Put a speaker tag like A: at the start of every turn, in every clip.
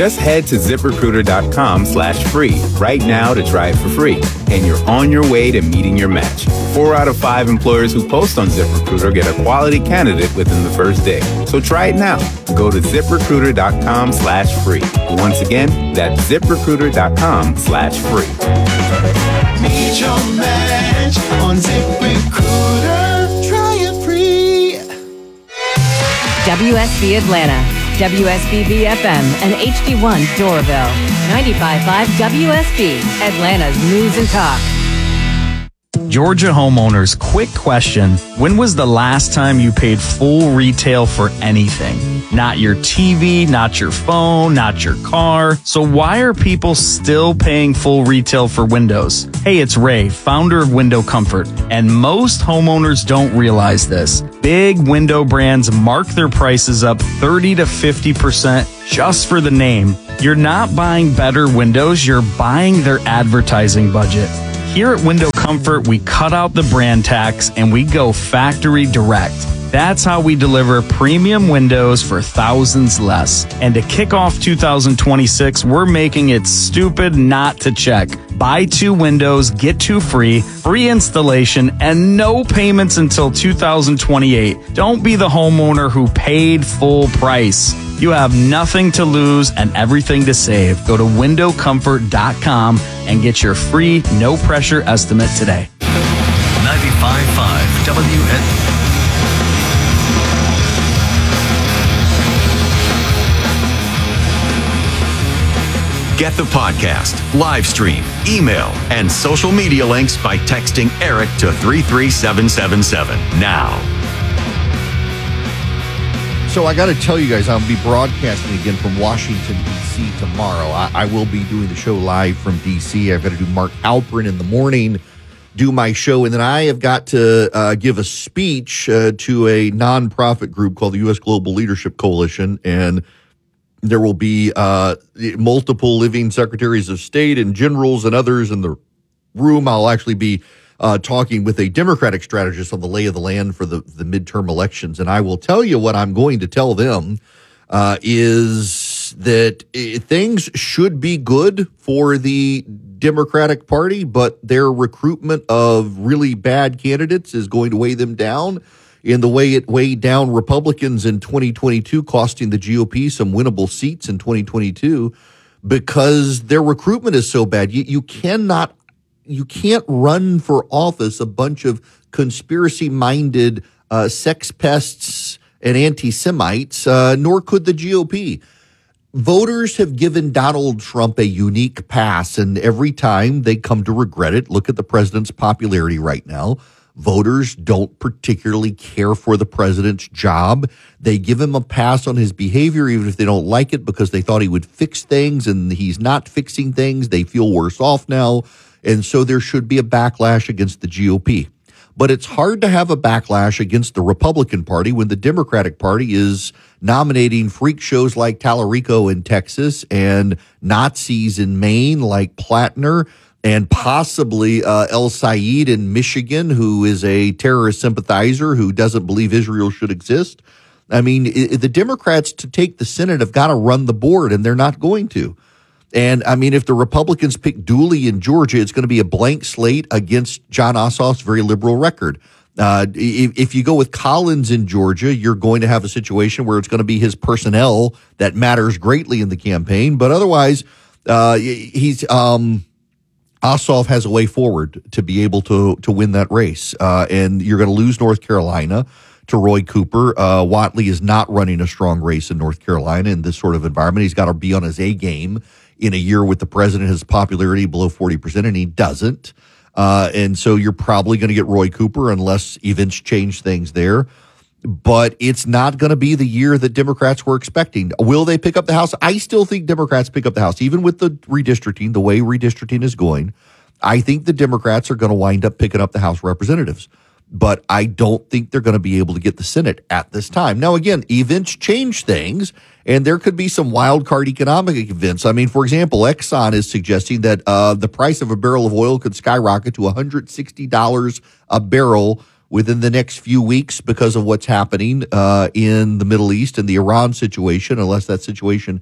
A: Just head to ZipRecruiter.com/free right now to try it for free. And you're on your way to meeting your match. 4 out of 5 employers who post on ZipRecruiter get a quality candidate within the first day. So try it now. Go to ZipRecruiter.com/free. Once again, that's ZipRecruiter.com/free.
B: Meet your match on ZipRecruiter. Try it free.
C: WSB Atlanta, WSBB FM, and HD1 Doraville. 95.5 WSB, Atlanta's News and Talk.
D: Georgia homeowners, quick question. When was the last time you paid full retail for anything? Not your TV, not your phone, not your car. So why are people still paying full retail for windows? Hey, it's Ray, founder of Window Comfort, and most homeowners don't realize this. Big window brands mark their prices up 30 to 50% just for the name. You're not buying better windows, you're buying their advertising budget. Here at Window Comfort, we cut out the brand tax and we go factory direct. That's how we deliver premium windows for thousands less. And to kick off 2026, we're making it stupid not to check. Buy 2 windows, get 2 free, free installation, and no payments until 2028. Don't be the homeowner who paid full price. You have nothing to lose and everything to save. Go to windowcomfort.com and get your free, no-pressure estimate today.
E: 95.5 WN. Get the podcast, live stream, email, and social media links by texting Eric to 33777 now.
F: So I got to tell you guys, I'll be broadcasting again from Washington, D.C. tomorrow. I will be doing the show live from D.C. I've got to do Mark Halperin in the morning, do my show, and then I have got to give a speech to a nonprofit group called the U.S. Global Leadership Coalition, and there will be multiple living secretaries of state and generals and others in the room. I'll actually be talking with a Democratic strategist on the lay of the land for the midterm elections. And I will tell you what I'm going to tell them is that things should be good for the Democratic Party, but their recruitment of really bad candidates is going to weigh them down in the way it weighed down Republicans in 2022, costing the GOP some winnable seats in 2022 because their recruitment is so bad. You can't run for office a bunch of conspiracy-minded sex pests and anti-Semites, nor could the GOP. Voters have given Donald Trump a unique pass, and every time they come to regret it. Look at the president's popularity right now. Voters don't particularly care for the president's job. They give him a pass on his behavior, even if they don't like it, because they thought he would fix things, and he's not fixing things. They feel worse off now. And so there should be a backlash against the GOP. But it's hard to have a backlash against the Republican Party when the Democratic Party is nominating freak shows like Tallarico in Texas and Nazis in Maine like Plattner and possibly El Sayed in Michigan, who is a terrorist sympathizer who doesn't believe Israel should exist. I mean, the Democrats to take the Senate have got to run the board, and they're not going to. And, I mean, if the Republicans pick Dooley in Georgia, it's going to be a blank slate against John Ossoff's very liberal record. If you go with Collins in Georgia, you're going to have a situation where it's going to be his personnel that matters greatly in the campaign. But otherwise, Ossoff has a way forward to be able to win that race. And you're going to lose North Carolina to Roy Cooper. Whatley is not running a strong race in North Carolina in this sort of environment. He's got to be on his A game in a year with the president, his popularity below 40%, and he doesn't. And so you're probably going to get Roy Cooper unless events change things there. But it's not going to be the year that Democrats were expecting. Will they pick up the House? I still think Democrats pick up the House, even with the redistricting, the way redistricting is going. I think the Democrats are going to wind up picking up the House of Representatives. But I don't think they're going to be able to get the Senate at this time. Now, again, events change things, and there could be some wild card economic events. I mean, for example, Exxon is suggesting that the price of a barrel of oil could skyrocket to $160 a barrel within the next few weeks because of what's happening in the Middle East and the Iran situation, unless that situation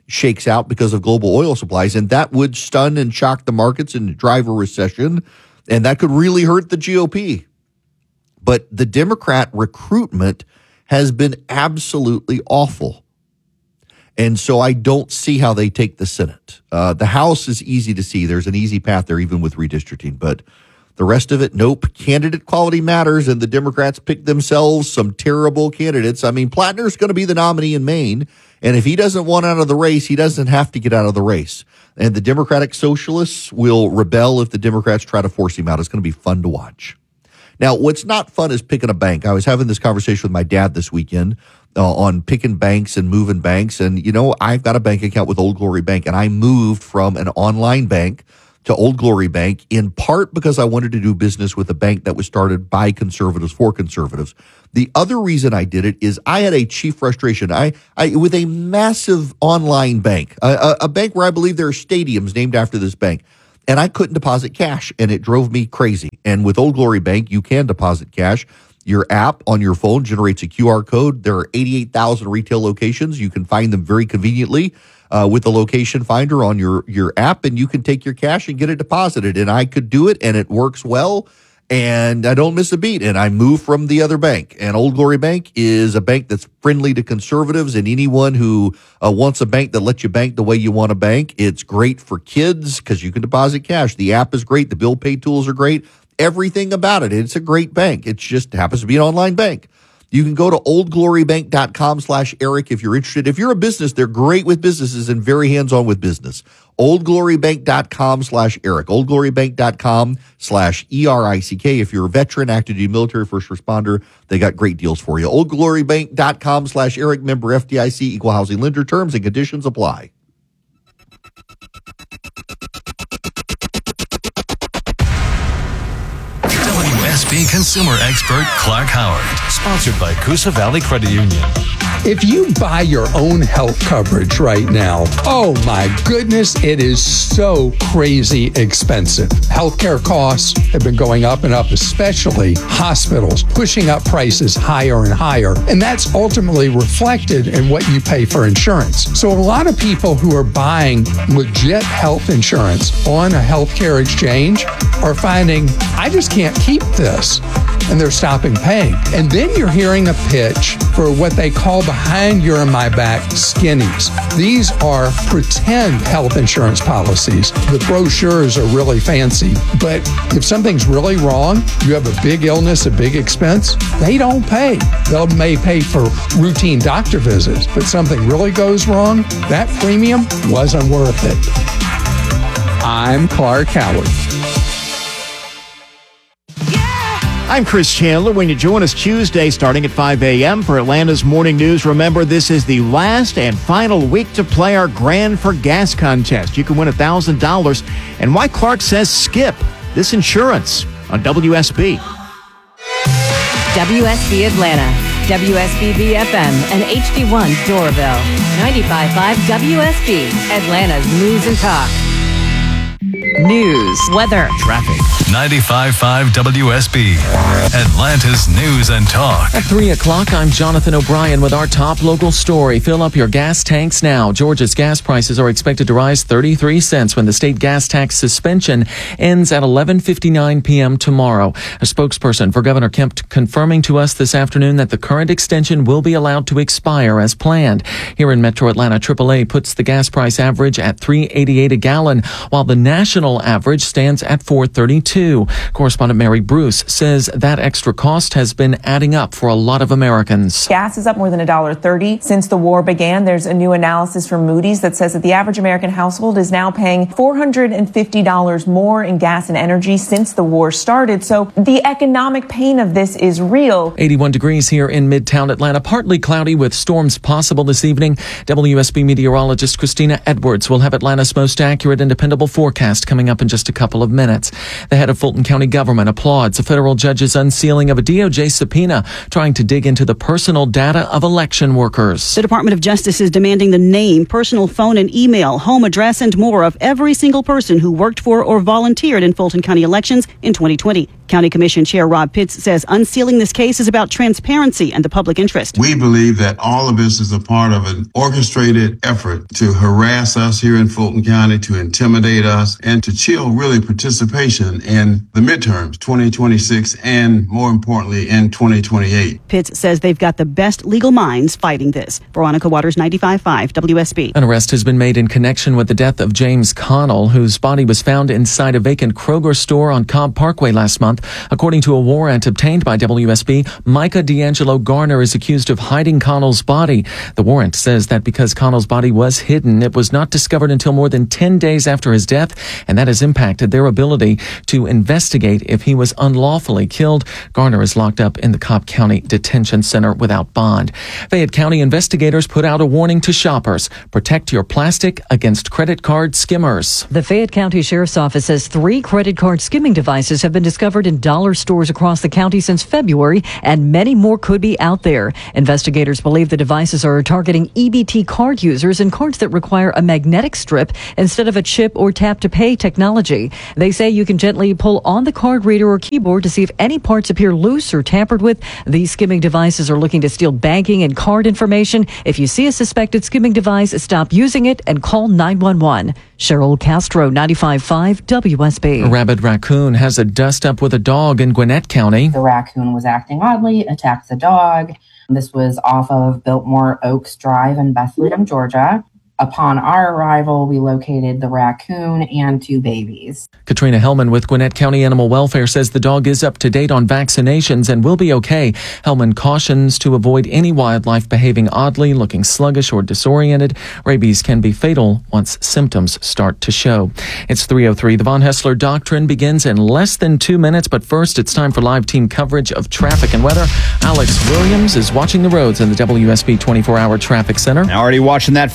F: shakes out because of global oil supplies, and that would stun and shock the markets and drive a recession, and that could really hurt the GOP. But the Democrat recruitment has been absolutely awful. And so I don't see how they take the Senate. The House is easy to see. There's an easy path there, even with redistricting. But the rest of it, nope. Candidate quality matters, and the Democrats pick themselves some terrible candidates. I mean, Plattner's going to be the nominee in Maine, and if he doesn't want out of the race, he doesn't have to get out of the race. And the Democratic Socialists will rebel if the Democrats try to force him out. It's going to be fun to watch. Now, what's not fun is picking a bank. I was having this conversation with my dad this weekend on picking banks and moving banks. And, you know, I've got a bank account with Old Glory Bank, and I moved from an online bank to Old Glory Bank in part because I wanted to do business with a bank that was started by conservatives for conservatives. The other reason I did it is I had a chief frustration. I with a massive online bank, a bank where I believe there are stadiums named after this bank. And I couldn't deposit cash, and it drove me crazy. And with Old Glory Bank, you can deposit cash. Your app on your phone generates a QR code. There are 88,000 retail locations. You can find them very conveniently with the location finder on your app, and you can take your cash and get it deposited. And I could do it, and it works well, and I don't miss a beat. And I moved from the other bank. And Old Glory Bank is a bank that's friendly to conservatives and anyone who wants a bank that lets you bank the way you want to bank. It's great for kids because you can deposit cash. The app is great. The bill pay tools are great. Everything about it. It's a great bank. It just happens to be an online bank. You can go to oldglorybank.com/Eric if you're interested. If you're a business, they're great with businesses and very hands-on with business. oldglorybank.com/Eric. oldglorybank.com/ERICK. If you're a veteran, active duty military, first responder, they got great deals for you. oldglorybank.com/Eric. Member FDIC, equal housing lender. Terms and conditions apply.
E: WSB consumer expert Clark Howard. Sponsored by Coosa Valley Credit Union.
G: If you buy your own health coverage right now, oh my goodness, it is so crazy expensive. Healthcare costs have been going up and up, especially hospitals, pushing up prices higher and higher. And that's ultimately reflected in what you pay for insurance. So a lot of people who are buying legit health insurance on a healthcare exchange are finding, I just can't keep this. And they're stopping paying. And then you're hearing a pitch for what they call behind your and my back skinnies. These are pretend health insurance policies. The brochures are really fancy. But if something's really wrong, you have a big illness, a big expense, they don't pay. They may pay for routine doctor visits, but something really goes wrong, that premium wasn't worth it. I'm Clark Howard.
H: I'm Chris Chandler. When you join us Tuesday starting at 5 a.m. for Atlanta's Morning News, remember this is the last and final week to play our Grand for Gas contest. You can win $1,000. And why Clark says skip this insurance on WSB.
C: WSB Atlanta, WSB FM, and HD1 Doraville. 95.5 WSB, Atlanta's News and Talk. News, weather,
E: Traffic. 95.5 WSB. Atlanta's News and Talk.
I: At 3 o'clock, I'm Jonathan O'Brien with our top local story. Fill up your gas tanks now. Georgia's gas prices are expected to rise 33 cents when the state gas tax suspension ends at 11:59 p.m. tomorrow. A spokesperson for Governor Kemp confirming to us this afternoon that the current extension will be allowed to expire as planned. Here in Metro Atlanta, AAA puts the gas price average at $3.88 a gallon, while the national average stands at $4.32. Correspondent Mary Bruce says that extra cost has been adding up for a lot of Americans.
J: Gas is up more than $1.30 since the war began. There's a new analysis from Moody's that says that the average American household is now paying $450 more in gas and energy since the war started. So the economic pain of this is real.
I: 81 degrees here in Midtown Atlanta, partly cloudy with storms possible this evening. WSB meteorologist Christina Edwards will have Atlanta's most accurate and dependable forecast coming up in just a couple of minutes. The head of Fulton County government applauds a federal judge's unsealing of a DOJ subpoena trying to dig into the personal data of election workers.
K: The Department of Justice is demanding the name, personal phone and email, home address, and more of every single person who worked for or volunteered in Fulton County elections in 2020. County Commission Chair Rob Pitts says unsealing this case is about transparency and the public interest.
L: We believe that all of this is a part of an orchestrated effort to harass us here in Fulton County, to intimidate us, and to chill really participation in the midterms, 2026, and more importantly, in 2028.
K: Pitts says they've got the best legal minds fighting this. Veronica Waters, 95.5 WSB.
I: An arrest has been made in connection with the death of James Connell, whose body was found inside a vacant Kroger store on Cobb Parkway last month. According to a warrant obtained by WSB, Micah D'Angelo Garner is accused of hiding Connell's body. The warrant says that because Connell's body was hidden, it was not discovered until more than 10 days after his death, and that has impacted their ability to investigate if he was unlawfully killed. Garner is locked up in the Cobb County Detention Center without bond. Fayette County investigators put out a warning to shoppers. Protect your plastic against credit card skimmers.
M: The Fayette County Sheriff's Office says 3 credit card skimming devices have been discovered in dollar stores across the county since February, and many more could be out there. Investigators believe the devices are targeting EBT card users and cards that require a magnetic strip instead of a chip or tap-to-pay technology. They say you can gently pull on the card reader or keyboard to see if any parts appear loose or tampered with. These skimming devices are looking to steal banking and card information. If you see a suspected skimming device, stop using it and call 911. Cheryl Castro, 95.5 WSB.
I: A rabid raccoon has a dust-up with a dog in Gwinnett County.
N: The raccoon was acting oddly, attacked the dog. This was off of Biltmore Oaks Drive in Bethlehem, Georgia. Upon our arrival, we located the raccoon and 2 babies.
I: Katrina Hellman with Gwinnett County Animal Welfare says the dog is up to date on vaccinations and will be okay. Hellman cautions to avoid any wildlife behaving oddly, looking sluggish or disoriented. Rabies can be fatal once symptoms start to show. It's 3:03. The Von Hessler Doctrine begins in less than 2 minutes, but first it's time for live team coverage of traffic and weather. Alex Williams is watching the roads in the WSB 24-hour traffic center.
O: Already watching that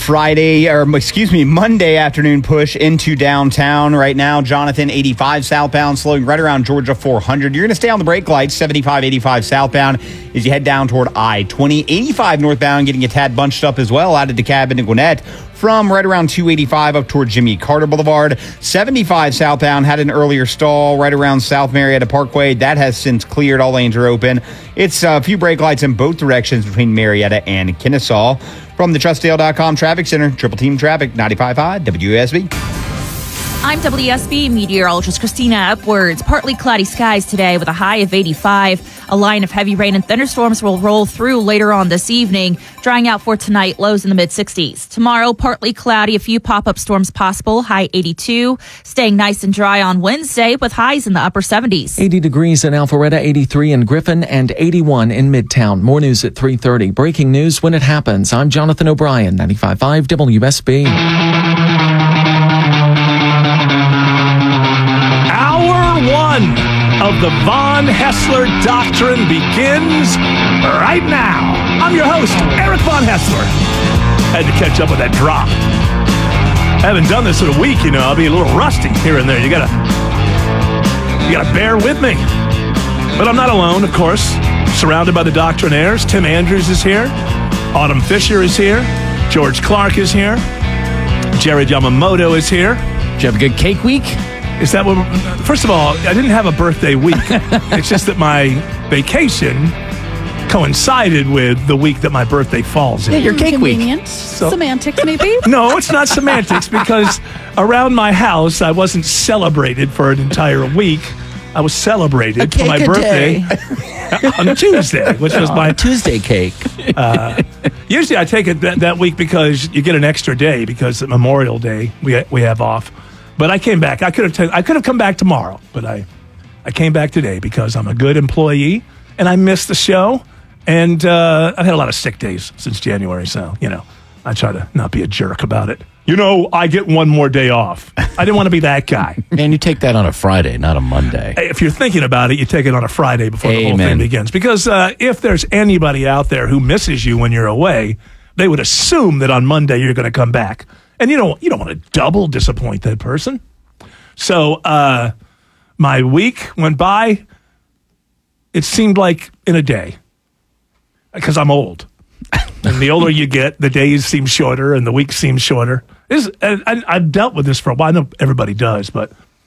O: Monday afternoon push into downtown right now. Jonathan, 85 southbound, slowing right around Georgia 400. You're going to stay on the brake lights, 75, 85 southbound as you head down toward I-20. 85 northbound, getting a tad bunched up as well out of DeKalb into Gwinnett from right around 285 up toward Jimmy Carter Boulevard. 75 southbound had an earlier stall right around South Marietta Parkway. That has since cleared. All lanes are open. It's a few brake lights in both directions between Marietta and Kennesaw. From the TrustDale.com Traffic Center, Triple Team Traffic, 95.5 WSB.
P: I'm WSB meteorologist Christina Upwards. Partly cloudy skies today with a high of 85. A line of heavy rain and thunderstorms will roll through later on this evening, drying out for tonight, lows in the mid-60s. Tomorrow, partly cloudy, a few pop-up storms possible, high 82. Staying nice and dry on Wednesday with highs in the upper 70s.
I: 80 degrees in Alpharetta, 83 in Griffin, and 81 in Midtown. More news at 3:30. Breaking news when it happens. I'm Jonathan O'Brien, 95.5 WSB.
Q: Hour 1 of the Von Hessler Doctrine begins right now. I'm your host, Eric Von Hessler. Had to catch up with that drop. I haven't done this in a week, I'll be a little rusty here and there. You gotta bear with me. But I'm not alone, of course. Surrounded by the Doctrinaires. Tim Andrews is here. Autumn Fisher is here. George Clark is here. Jared Yamamoto is here.
R: Did you have a good cake week?
Q: Is that what? First of all, I didn't have a birthday week. It's just that my vacation coincided with the week that my birthday falls in.
R: Yeah, your cake week.
S: Semantics, maybe?
Q: No, it's not semantics because around my house, I wasn't celebrated for an entire week. I was celebrated for my birthday on Tuesday, which was my
R: Tuesday cake.
Q: Usually I take it that week because you get an extra day because at Memorial Day we have off. But I came back. I could have come back tomorrow, but I came back today because I'm a good employee and I missed the show. And I've had a lot of sick days since January, so I try to not be a jerk about it. I get one more day off. I didn't want to be that guy.
R: And you take that on a Friday, not a Monday.
Q: If you're thinking about it, you take it on a Friday before the whole thing begins. Because if there's anybody out there who misses you when you're away, they would assume that on Monday you're going to come back. And you don't want to double disappoint that person. So my week went by. It seemed like in a day. Because I'm old. And the older you get, the days seem shorter and the weeks seem shorter. And I've dealt with this for a while. I know everybody does, but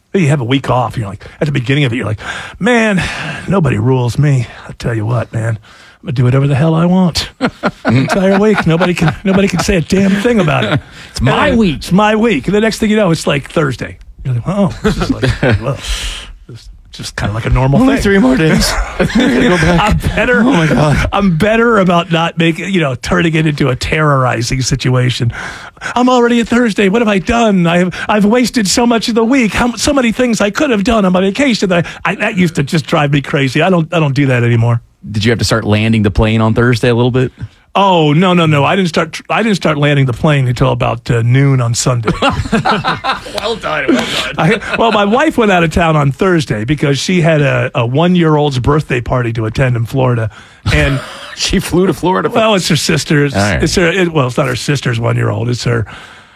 Q: You have a week off. And you're like, at the beginning of it, you're like, man, nobody rules me. I tell you what, man, I'm gonna do whatever the hell I want. The entire week, nobody can say a damn thing about it.
R: It's my week.
Q: It's my week. And the next thing you know, it's like Thursday. You're like, oh, this is like, well, it's just kind of like a normal
R: Only
Q: thing.
R: 3 more days. I'm gonna go back.
Q: I'm better.
R: Oh my God.
Q: I'm better about not making, turning it into a terrorizing situation. I'm already at Thursday. What have I done? I've wasted so much of the week. So many things I could have done on my vacation that used to just drive me crazy. I don't do that anymore.
R: Did you have to start landing the plane on Thursday a little bit?
Q: Oh, no. I didn't start landing the plane until about noon on Sunday.
R: Well done.
Q: Well, my wife went out of town on Thursday because she had a 1-year-old's birthday party to attend in Florida, and
R: she flew to Florida.
Q: Well, it's her sister's.
R: Right.
Q: It's not her sister's 1-year-old. It's her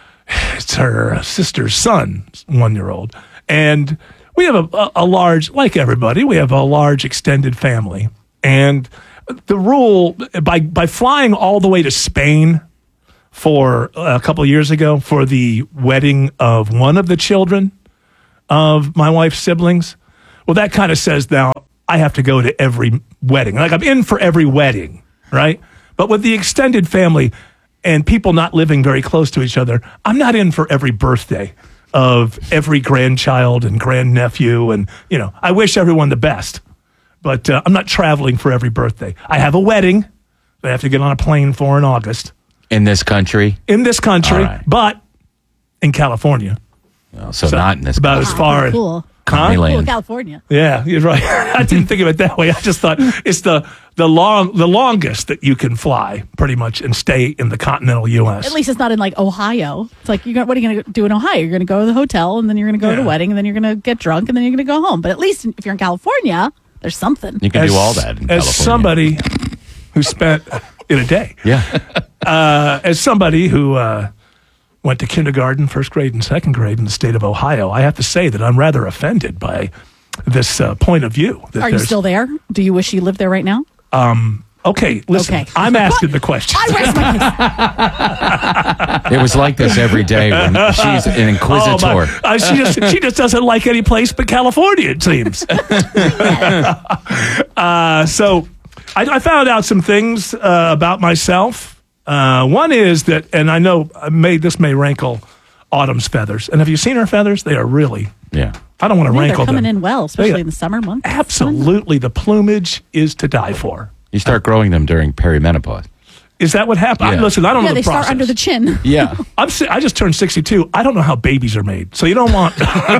Q: sister's son's 1-year-old, and we have a large, like everybody, we have a large extended family, and the rule by flying all the way to Spain for a couple of years ago for the wedding of one of the children of my wife's siblings, well, that kind of says now I have to go to every wedding. Like I'm in for every wedding, right? But with the extended family and people not living very close to each other, I'm not in for every birthday of every grandchild and grandnephew. And, I wish everyone the best. But I'm not traveling for every birthday. I have a wedding that I have to get on a plane for in August.
R: In this country?
Q: In this country,
R: right.
Q: But in California.
R: Well, so not in this
Q: about
R: country.
Q: as far as...
S: Cool.
Q: Huh?
S: California.
Q: Yeah, you're right. I didn't think of it that way. I just thought it's the longest that you can fly, pretty much, and stay in the continental U.S.
S: At least it's not in like Ohio. It's like what are you going to do in Ohio? You're going to go to the hotel, and then you're going to go to the wedding, and then you're going to get drunk, and then you're going to go home. But at least if you're in California, there's something.
R: You can do all that in California.
Q: As somebody who spent in a day.
R: Yeah.
Q: As somebody who went to kindergarten, first grade, and second grade in the state of Ohio, I have to say that I'm rather offended by this point of view.
S: Are you still there? Do you wish you lived there right now?
Q: Okay, listen,
S: Okay.
Q: I'm asking the question.
S: I rest my case.
R: It was like this every day when she's an inquisitor.
Q: She just doesn't like any place but California, it seems. So I found out some things about myself. One is that, and I know this may rankle Autumn's feathers. And have you seen her feathers? They are really...
R: Yeah.
Q: I don't want to rankle
S: They're coming
Q: them.
S: in well, especially in the summer months.
Q: Absolutely. The plumage is to die for.
R: You start growing them during perimenopause.
Q: Is that what happened?
R: Yeah.
Q: Listen, I don't know the
S: they
Q: process.
S: start under the chin.
R: Yeah.
Q: I just turned 62. I don't know how babies are made. So you don't want...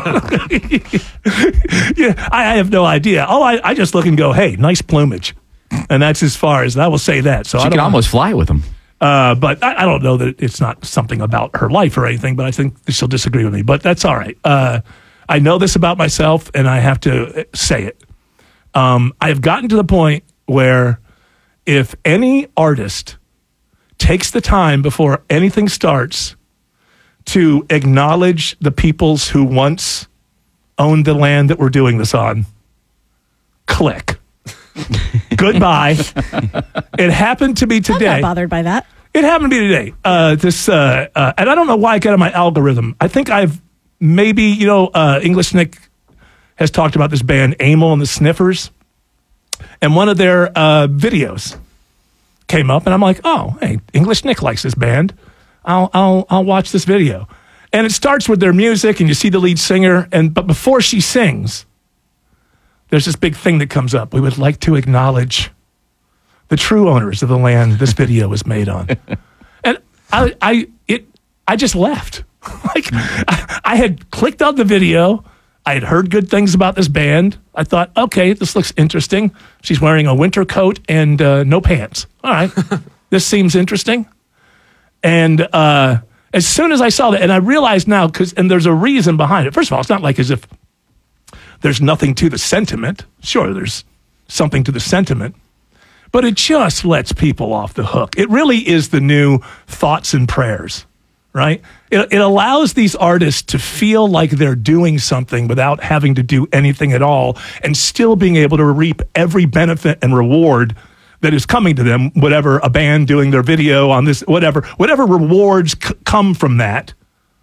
Q: Yeah, I have no idea. I just look and go, hey, nice plumage. And that's as far as... I will say that. So
R: She
Q: I
R: can
Q: don't
R: almost fly with them.
Q: But I don't know that it's not something about her life or anything, but I think she'll disagree with me. But that's all right. I know this about myself, and I have to say it. I have gotten to the point where if any artist takes the time before anything starts to acknowledge the peoples who once owned the land that we're doing this on, click. Goodbye. It happened to me today.
S: I'm not bothered by that.
Q: It happened to me today. And I don't know why I got on my algorithm. I think I've maybe, English Nick has talked about this band, Amyl and the Sniffers. And one of their videos came up, and I'm like, oh, hey, English Nick likes this band. I'll watch this video. And it starts with their music, and you see the lead singer, but before she sings, there's this big thing that comes up. We would like to acknowledge the true owners of the land this video was made on. And I just left. I had clicked on the video. I had heard good things about this band. I thought, okay, this looks interesting. She's wearing a winter coat and no pants. All right, this seems interesting. And as soon as I saw that, and I realized now, and there's a reason behind it. First of all, it's not like as if there's nothing to the sentiment. Sure, there's something to the sentiment. But it just lets people off the hook. It really is the new thoughts and prayers, right? It allows these artists to feel like they're doing something without having to do anything at all and still being able to reap every benefit and reward that is coming to them, whatever a band doing their video on this, whatever rewards come from that.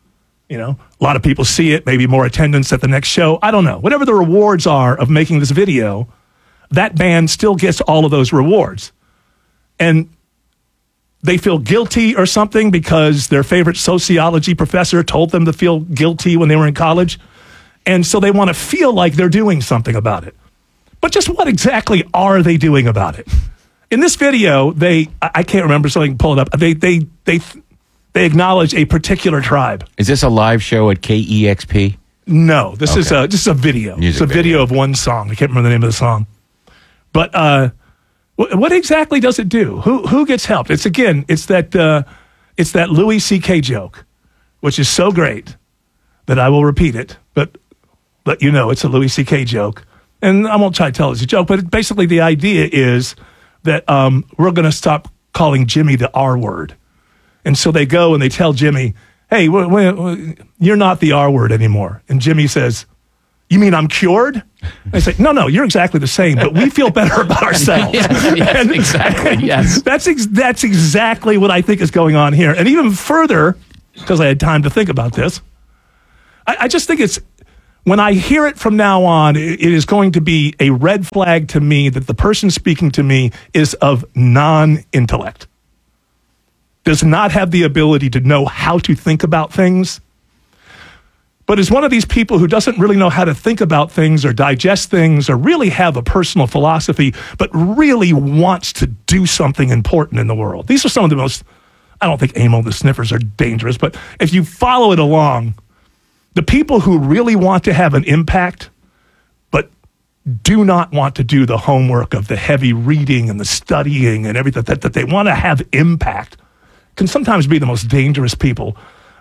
Q: A lot of people see it, maybe more attendance at the next show. I don't know. Whatever the rewards are of making this video, that band still gets all of those rewards. And they feel guilty or something because their favorite sociology professor told them to feel guilty when they were in college. And so they want to feel like they're doing something about it. But just what exactly are they doing about it? In this video, I can't remember, so I can pull it up. They acknowledge a particular tribe.
R: Is this a live show at KEXP?
Q: No, this is a video. It's a video of one song. I can't remember the name of the song. But what exactly does it do? Who gets helped? It's that Louis C.K. joke, which is so great that I will repeat it, but let you know it's a Louis C.K. joke. And I won't try to tell it's a joke, but basically the idea is that we're going to stop calling Jimmy the R word. And so they go and they tell Jimmy, hey, you're not the R word anymore. And Jimmy says, you mean I'm cured? I say, no, you're exactly the same, but we feel better about ourselves.
R: yes, exactly, yes.
Q: That's exactly what I think is going on here. And even further, because I had time to think about this, I just think when I hear it from now on, it is going to be a red flag to me that the person speaking to me is of non-intellect, does not have the ability to know how to think about things, but is one of these people who doesn't really know how to think about things or digest things or really have a personal philosophy, but really wants to do something important in the world. These are some of the most, I don't think Emil the Sniffers are dangerous, but if you follow it along, the people who really want to have an impact, but do not want to do the homework of the heavy reading and the studying and everything, that they want to have impact, can sometimes be the most dangerous people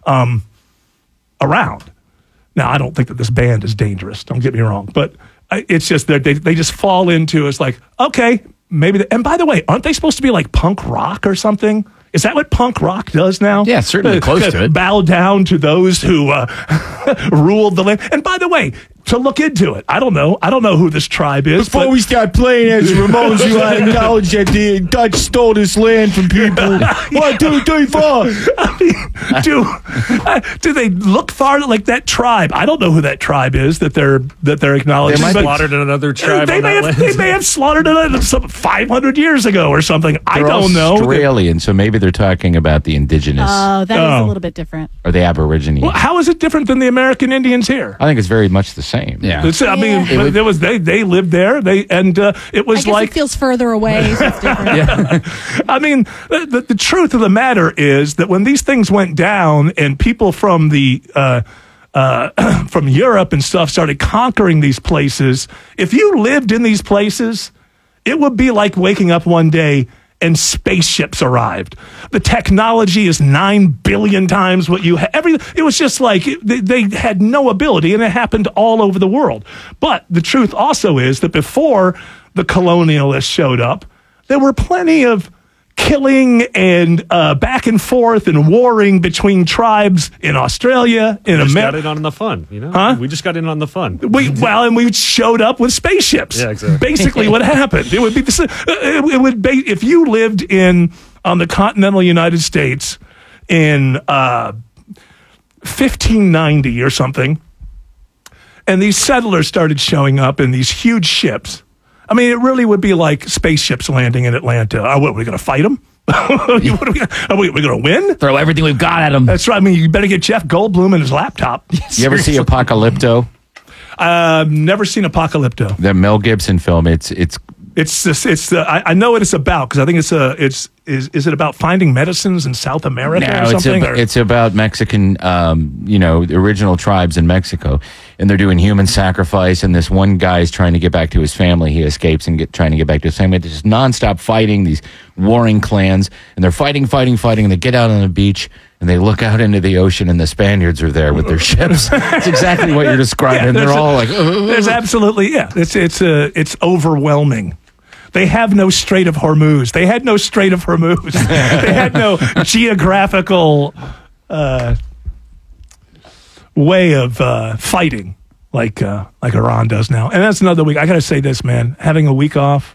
Q: around. Now, I don't think that this band is dangerous. Don't get me wrong. But it's just that they just fall into, it's like, okay, maybe. And by the way, aren't they supposed to be like punk rock or something? Is that what punk rock does now?
R: Yeah, certainly close to it.
Q: Bow down to those who ruled the land. And by the way, to look into it, I don't know who this tribe is.
H: Before we start playing as Ramones, you ought to acknowledge that the Dutch stole this land from people. 1, 2, 3, 4.
Q: I mean, do they look far like that tribe? I don't know who that tribe is that they're acknowledging.
T: They might have slaughtered another tribe.
Q: They may have slaughtered it 500 years ago or something. I don't know.
R: Australian, so maybe they're talking about the indigenous.
S: Oh, that is a little bit different.
R: Or the Aborigine.
Q: Well, how is it different than the American Indians here?
R: I think it's very much the same.
T: Yeah.
Q: I mean, they lived there. It was
S: like it feels further away. So it's different.
Q: Yeah. I mean, the truth of the matter is that when these things went down and people from from Europe and stuff started conquering these places, if you lived in these places, it would be like waking up one day and spaceships arrived. The technology is 9 billion times what you had. It was just like they had no ability, and it happened all over the world. But the truth also is that before the colonialists showed up, there were plenty of killing and back and forth and warring between tribes in Australia, in America.
T: We just got in on the fun,
Q: Huh?
T: We just got in on the fun.
Q: And we showed up with spaceships.
T: Yeah, exactly.
Q: Basically, what happened? It would be it would be if you lived on the continental United States in 1590 or something, and these settlers started showing up in these huge ships. I mean, it really would be like spaceships landing in Atlanta. What, are we going to fight them? Are we going to win?
R: Throw everything we've got at them.
Q: That's right. I mean, you better get Jeff Goldblum and his laptop.
R: You ever see Apocalypto?
Q: Never seen Apocalypto.
R: The Mel Gibson film. I know what it's about because I think is it about finding medicines in South America or something? It's about Mexican, the original tribes in Mexico, and they're doing human sacrifice. And this one guy's trying to get back to his family. He escapes and trying to get back to his family. There's just nonstop fighting, these warring clans, and they're fighting. And they get out on the beach and they look out into the ocean, and the Spaniards are there with their ships. It's exactly what you're describing.
Q: Yeah,
R: they're all like,
Q: there's absolutely, yeah. It's overwhelming. They have no Strait of Hormuz. They had no Strait of Hormuz. They had no geographical way of fighting like Iran does now. And that's another week. I got to say this, man. Having a week off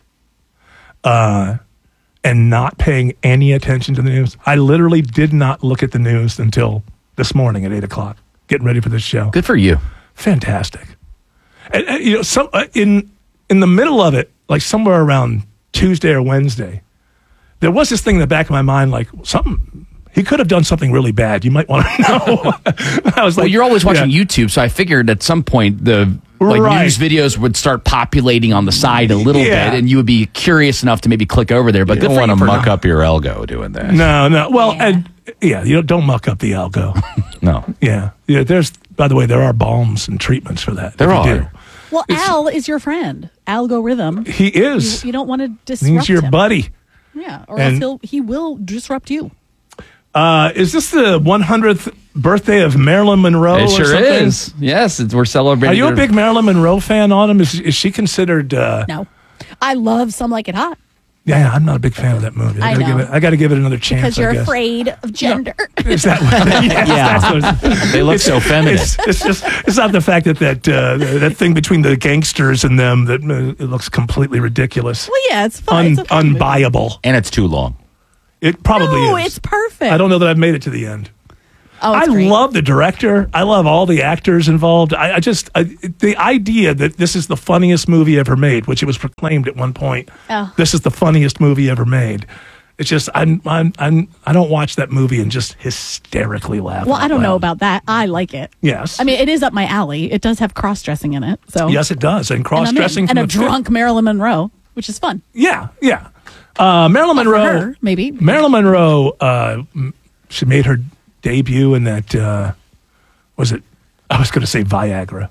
Q: and not paying any attention to the news. I literally did not look at the news until this morning at 8 o'clock. getting ready for this show.
U: Good for you.
Q: Fantastic. And you know, in the middle of it, like somewhere around Tuesday or Wednesday, there was this thing in the back of my mind, like he could have done something really bad. You might want to know. I was like,
U: well, you're always watching YouTube, so I figured at some point the news videos would start populating on the side a little bit, and you would be curious enough to maybe click over there. But
R: you don't want to muck up your algo doing that.
Q: No. Well, you don't muck up the algo.
R: No.
Q: Yeah. There's, by the way, there are balms and treatments for that.
R: There are.
S: Well, Al is your friend. Algorithm.
Q: He is.
S: You don't want to disrupt
Q: He's your
S: him.
Q: buddy.
S: Yeah, or else he will disrupt you.
Q: Is this the 100th birthday of Marilyn Monroe?
U: It
Q: or
U: sure
Q: something?
U: is. Yes, we're celebrating.
Q: Are you a big Marilyn Monroe fan, Autumn? Is she considered?
S: No, I love Some Like It Hot.
Q: Yeah, I'm not a big fan of that movie. I got to give it another chance.
S: Because you're
Q: I guess.
S: afraid of gender.
Q: Is that what?
U: Yeah. They look so feminine.
Q: It's not the fact that thing between the gangsters and them that it looks completely ridiculous.
S: Well, yeah, it's fun. It's
Q: unbuyable,
R: and it's too long.
Q: It probably is.
S: No, it's perfect.
Q: I don't know that I've made it to the end.
S: Oh,
Q: I
S: great.
Q: love the director. I love all the actors involved. The idea that this is the funniest movie ever made, which it was proclaimed at one point.
S: Oh.
Q: This is the funniest movie ever made. It's just I don't watch that movie and just hysterically laugh.
S: Well, I don't know about that. I like it.
Q: Yes.
S: I mean, it is up my alley. It does have cross-dressing in it. So
Q: Yes, it does, and cross-dressing
S: and a
Q: from the
S: drunk Marilyn Monroe, which is fun.
Q: Yeah. Marilyn Monroe.
S: Her, maybe.
Q: Marilyn Monroe. She made her debut in that. Was it? I was going to say Viagra.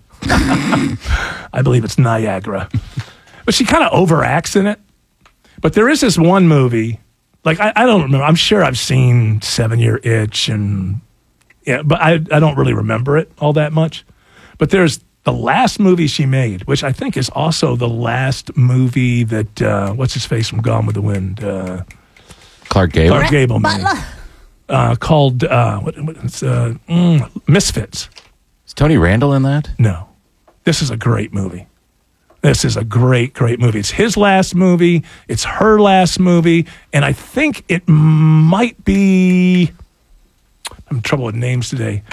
Q: I believe it's Niagara. But she kind of overacts in it. But there is this one movie. Like I don't remember. I'm sure I've seen 7-Year Itch but I don't really remember it all that much. But there's the last movie she made, which I think is also the last movie that what's his face from Gone with the Wind,
R: Clark Gable.
Q: Clark Gable made, called Misfits.
R: Is Tony Randall in that?
Q: No, this is a great movie. This is a great movie. It's his last movie. It's her last movie. And I think it might be... I'm in trouble with names today.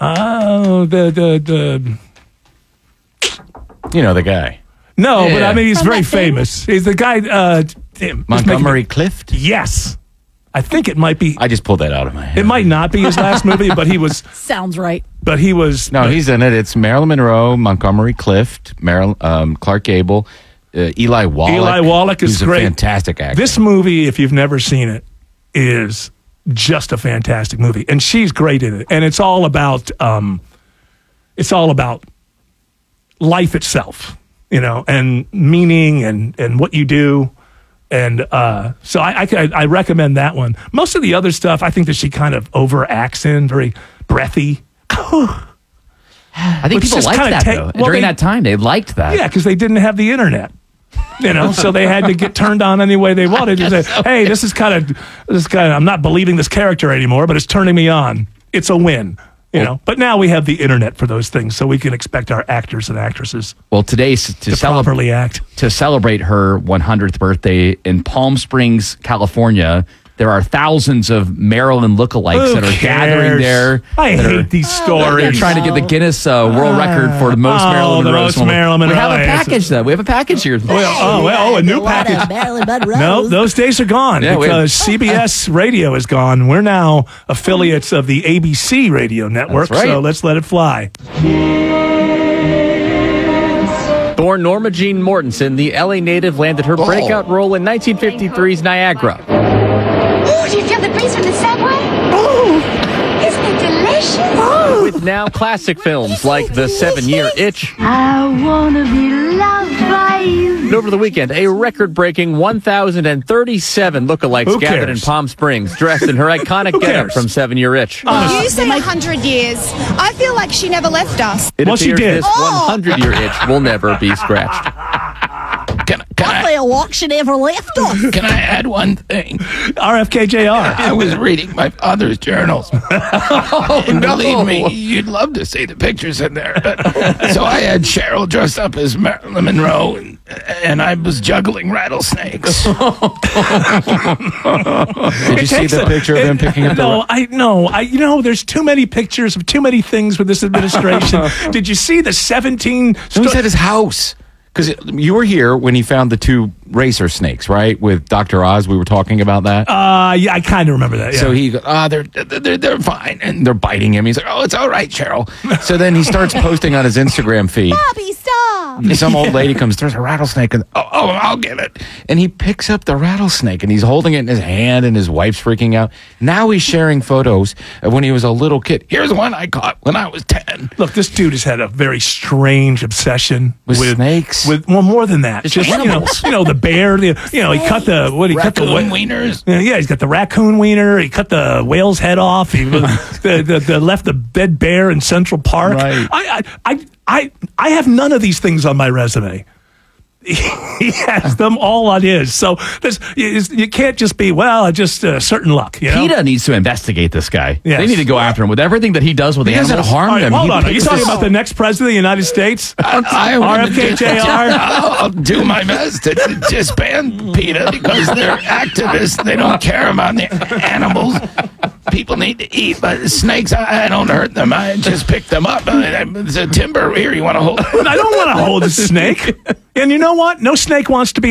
Q: The
R: You know the guy.
Q: No, but I mean, he's very famous. He's the guy...
R: Montgomery Clift?
Q: Yes. I think it might be...
R: I just pulled that out of my head.
Q: It might not be his last movie, but he was...
S: Sounds right.
Q: But he was...
R: No, he's in it. It's Marilyn Monroe, Montgomery Clift, Clark Gable, Eli Wallach.
Q: Eli Wallach is
R: who's
Q: great.
R: A fantastic actor.
Q: This movie, if you've never seen it, is just a fantastic movie. And she's great in it. And it's all about life itself, and meaning and what you do. And so I recommend that one. Most of the other stuff, I think that she kind of overacts in, very breathy.
U: I think people liked that, though. During that time, they liked that.
Q: Yeah, because they didn't have the internet. So they had to get turned on any way they wanted. To say, hey, this is kind of, I'm not believing this character anymore, but it's turning me on. It's a win. But now we have the internet for those things, so we can expect our actors and actresses
U: today
Q: to properly act.
U: To celebrate her 100th birthday in Palm Springs, California, there are thousands of Marilyn lookalikes that are gathering there.
Q: I hate these stories.
U: They're trying to get the Guinness World Record for the most Marilyn Monroe. We have a package, though. We have a package here.
Q: A new package. No, those days are gone because CBS Radio is gone. We're now affiliates of the ABC radio network, so let's let it fly.
I: Born Norma Jean Mortensen, the LA native landed her breakout role in 1953's Niagara.
V: Oh, do you feel the breeze from the subway? Oh, isn't it delicious? Oh.
I: With now classic films like The 7-Year Itch.
V: I wanna be loved by you.
I: And over the weekend, a record-breaking 1,037 lookalikes gathered in Palm Springs, dressed in her iconic getup from 7-Year Itch.
W: You say 100 years. I feel like she never left us.
I: It appears this 100-year itch will never be scratched.
S: I feel like she never left us.
R: Can I add one thing?
Q: RFKJR.
R: I was reading my father's journals. And believe me, you'd love to see the pictures in there. But, so I had Cheryl dressed up as Marilyn Monroe
U: and I was juggling rattlesnakes.
R: Did you see the picture of him picking up the...
Q: there's too many pictures of too many things with this administration. Did you see the 17...
R: He said his house. Because you were here when he found the 2 racer snakes, right? With Dr. Oz, we were talking about that.
Q: Yeah, I kind of remember that. Yeah.
R: So he goes, they're fine. And they're biting him. He's like, oh, it's all right, Cheryl. So then he starts posting on his Instagram feed.
W: Bobby, stop!
R: Some old lady comes, there's a rattlesnake. And, I'll get it. And he picks up the rattlesnake and he's holding it in his hand and his wife's freaking out. Now he's sharing photos of when he was a little kid. Here's one I caught when I was 10.
Q: Look, this dude has had a very strange obsession
R: with snakes.
Q: With more than that. Just the bear. He cut the
U: wieners.
Q: Yeah, he's got the raccoon wiener. He cut the whale's head off. He left the dead bear in Central Park.
R: Right.
Q: I have none of these things on my resume. He has them all on his. So you can't just be, just certain luck.
U: PETA needs to investigate this guy.
Q: Yes.
U: They need to go after him with everything that he does with animals.
R: He doesn't harm them.
Q: Hold on. Are you talking about the next president of the United States? RFK Jr.?
U: I'll do my best to disband PETA because they're activists. They don't care about the animals. People need to eat, but snakes, I don't hurt them. I just pick them up. There's a timber here. You want to hold?
Q: I don't want to hold a snake. And you know what? No snake wants to be